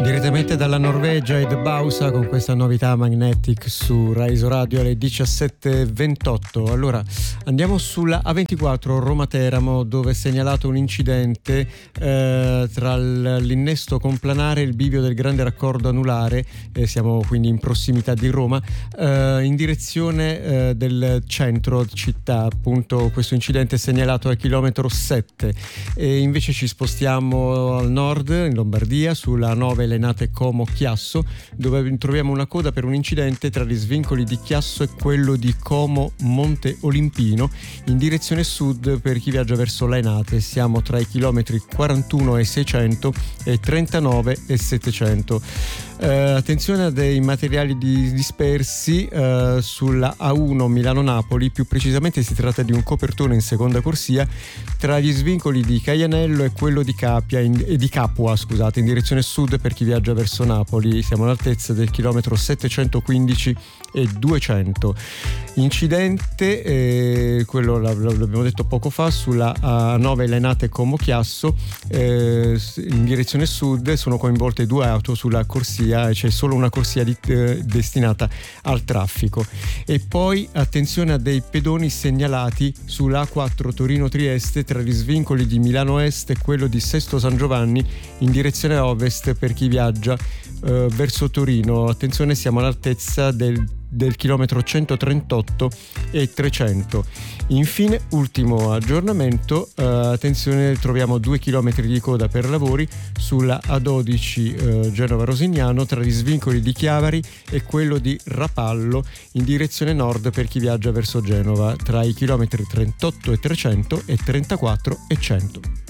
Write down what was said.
Direttamente dalla Norvegia ed Bausa con questa novità Magnetic su Rise Radio alle 17:28. Allora andiamo sulla A24 Roma-Teramo, dove è segnalato un incidente tra l'innesto complanare e il bivio del grande raccordo anulare, siamo quindi in prossimità di Roma, in direzione del centro città. Appunto questo incidente è segnalato al chilometro 7 e invece ci spostiamo al nord in Lombardia sulla 9 Lenate Como Chiasso, dove troviamo una coda per un incidente tra gli svincoli di Chiasso e quello di Como Monte Olimpino in direzione sud per chi viaggia verso Laenate. Siamo tra i chilometri 41 e 600 e 39 e 700. Attenzione a dei materiali dispersi sulla A1 Milano-Napoli, più precisamente si tratta di un copertone in seconda corsia tra gli svincoli di Caianello e quello di Capua, scusate, in direzione sud per chi viaggia verso Napoli. Siamo all'altezza del chilometro 715 e 200. Incidente, quello l'abbiamo detto poco fa, sulla A9 Lenate Como Chiasso, in direzione sud sono coinvolte due auto sulla corsia, c'è solo una corsia destinata al traffico. E poi attenzione a dei pedoni segnalati sulla A4 Torino-Trieste tra gli svincoli di Milano Est e quello di Sesto San Giovanni in direzione ovest per chi viaggia verso Torino. Attenzione, siamo all'altezza del chilometro 138 e 300. Infine, ultimo aggiornamento, attenzione, troviamo 2 chilometri di coda per lavori sulla A12 Genova-Rosignano tra gli svincoli di Chiavari e quello di Rapallo in direzione nord per chi viaggia verso Genova tra i chilometri 38 e 300 e 34 e 100.